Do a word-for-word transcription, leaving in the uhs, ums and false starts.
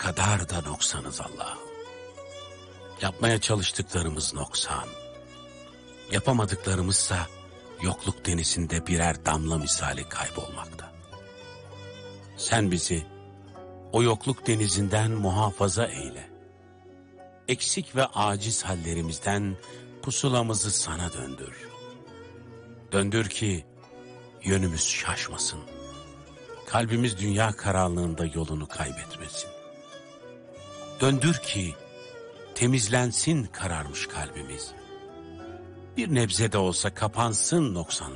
kadar da noksanız Allah'ım. Yapmaya çalıştıklarımız noksan. Yapamadıklarımızsa yokluk denizinde birer damla misali kaybolmakta. Sen bizi o yokluk denizinden muhafaza eyle. Eksik ve aciz hallerimizden pusulamızı sana döndür. Döndür ki yönümüz şaşmasın. Kalbimiz dünya karanlığında yolunu kaybetmesin. Döndür ki temizlensin kararmış kalbimiz. Bir nebze de olsa kapansın noksanlarımız.